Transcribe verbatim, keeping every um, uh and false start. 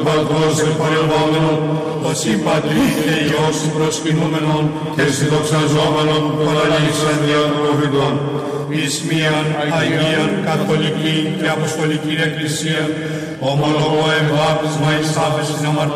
Πατρός εκπορευόμενον, ως η Πατρί και Υιός προσκυνούμενον και συνδοξαζόμενον παραλήξαν δια των προφητών, εις μίαν Αγίαν Καθολική και Αποστολική Εκκλησία, ομολογώ εμβάπτισμα εις άφεσιν αμαρτωλών,